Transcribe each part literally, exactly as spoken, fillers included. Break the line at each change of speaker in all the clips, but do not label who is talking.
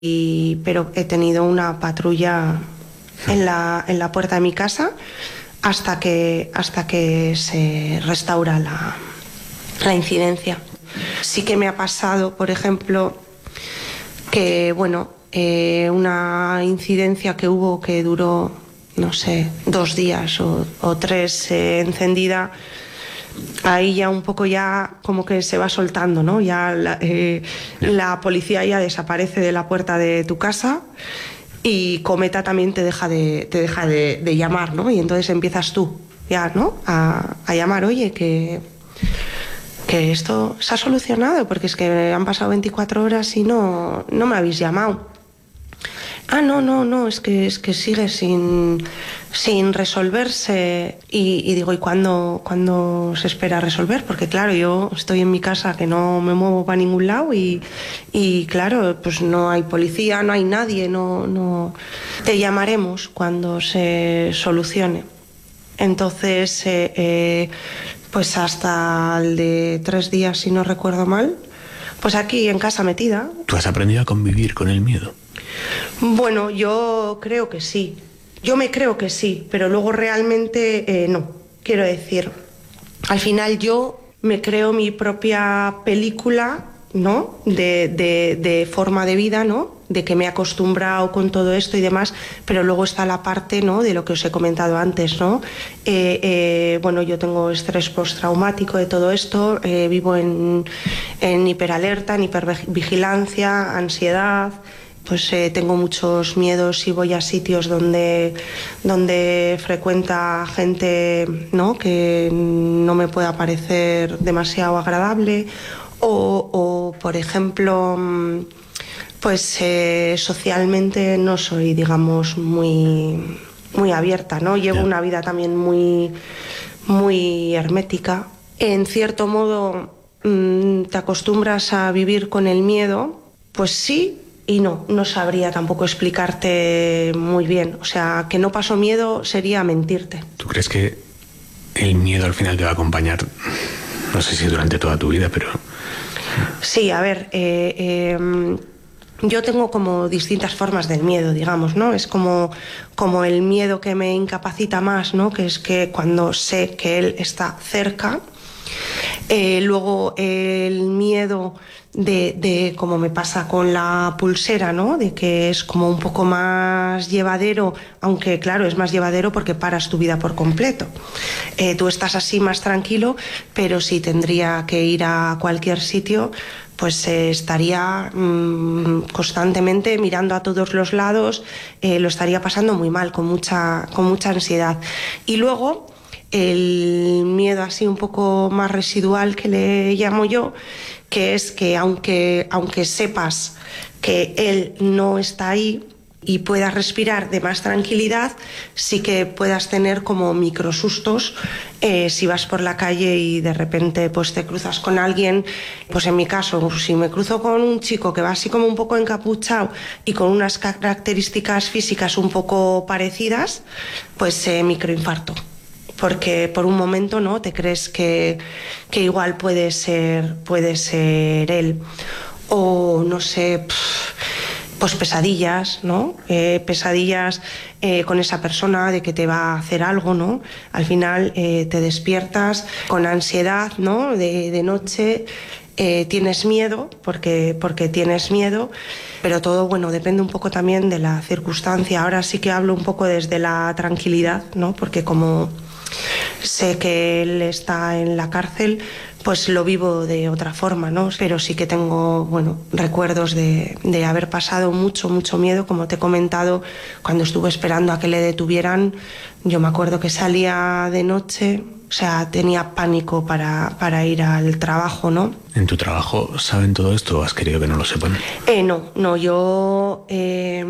y, pero he tenido una patrulla en la, en la puerta de mi casa hasta que, hasta que se restaura la, la incidencia. Sí que me ha pasado, por ejemplo, que, bueno, eh, una incidencia que hubo que duró, no sé, dos días o, o tres eh, encendida, ahí ya un poco ya como que se va soltando, ¿no? Ya la, eh, la policía ya desaparece de la puerta de tu casa y Cometa también te deja de, te deja de, de llamar, ¿no? Y entonces empiezas tú ya, ¿no? A, a llamar, oye, que... que esto se ha solucionado, porque es que han pasado veinticuatro horas y no, no me habéis llamado. Ah, no, no, no, es que, es que sigue sin, sin resolverse. Y, y digo, ¿y cuándo, cuándo se espera resolver? Porque claro, yo estoy en mi casa que no me muevo para ningún lado y, y claro, pues no hay policía, no hay nadie, no, no... Te llamaremos cuando se solucione. Entonces, eh, eh, pues hasta el de tres días, si no recuerdo mal, pues aquí en casa metida.
¿Tú has aprendido a convivir con el miedo?
Bueno, yo creo que sí. Yo me creo que sí, pero luego realmente eh, no. Quiero decir, al final yo me creo mi propia película, ¿no? De, de, de forma de vida, ¿no? De que me he acostumbrado con todo esto y demás, pero luego está la parte, ¿no? De lo que os he comentado antes, ¿no? Eh, eh, bueno, yo tengo estrés postraumático de todo esto, eh, vivo en, en hiperalerta, en hipervigilancia, ansiedad. Pues eh, tengo muchos miedos y voy a sitios donde, donde frecuenta gente, ¿no? Que no me pueda parecer demasiado agradable. O, o por ejemplo, pues eh, socialmente no soy, digamos, muy, muy abierta, ¿no? Llevo
Yeah.
una vida también muy, muy hermética. En cierto modo, mmm, te acostumbras a vivir con el miedo, pues sí. Y no, no sabría tampoco explicarte muy bien. O sea, que no paso miedo sería mentirte.
¿Tú crees que el miedo al final te va a acompañar, no sé si durante toda tu vida, pero...
Sí, a ver, eh, eh, yo tengo como distintas formas del miedo, digamos, ¿no? Es como, como el miedo que me incapacita más, ¿no? Que es que cuando sé que él está cerca. Eh, luego el miedo de, de, como me pasa con la pulsera, ¿no? De que es como un poco más llevadero, aunque claro, es más llevadero porque paras tu vida por completo. Eh, tú estás así más tranquilo, pero si tendría que ir a cualquier sitio, pues eh, estaría mmm, constantemente mirando a todos los lados, eh, lo estaría pasando muy mal, con mucha, con mucha ansiedad. Y luego el miedo así un poco más residual que le llamo yo, que es que aunque, aunque sepas que él no está ahí y puedas respirar de más tranquilidad, sí que puedas tener como microsustos eh, si vas por la calle y de repente pues te cruzas con alguien. Pues en mi caso, si me cruzo con un chico que va así como un poco encapuchado y con unas características físicas un poco parecidas, pues eh, microinfarto. Porque por un momento, ¿no? Te crees que, que igual puede ser, puede ser él. O no sé, pff, pues pesadillas, ¿no? Eh, pesadillas eh, con esa persona de que te va a hacer algo, ¿no? Al final eh, te despiertas con ansiedad, ¿no? De, de noche. Eh, tienes miedo, porque, porque tienes miedo, pero todo, bueno, depende un poco también de la circunstancia. Ahora sí que hablo un poco desde la tranquilidad, ¿no? Porque como sé que él está en la cárcel, pues lo vivo de otra forma, ¿no? Pero sí que tengo, bueno, recuerdos de, de haber pasado mucho, mucho miedo. Como te he comentado, cuando estuve esperando a que le detuvieran, yo me acuerdo que salía de noche, o sea, tenía pánico para, para ir al trabajo, ¿no?
¿En tu trabajo saben todo esto o has querido que no lo sepan?
Eh, no, no, yo eh,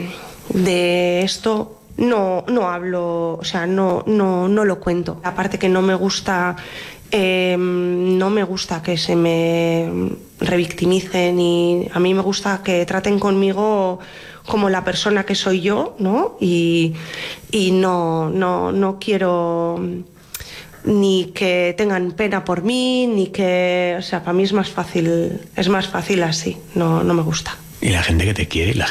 de esto no, no hablo, o sea, no, no, no lo cuento. Aparte que no me gusta, eh, no me gusta que se me revictimicen y a mí me gusta que traten conmigo como la persona que soy yo, ¿no? Y, y no, no, no quiero ni que tengan pena por mí, ni que, o sea, para mí es más fácil, es más fácil así, no, no me gusta.
Y la gente que te quiere, la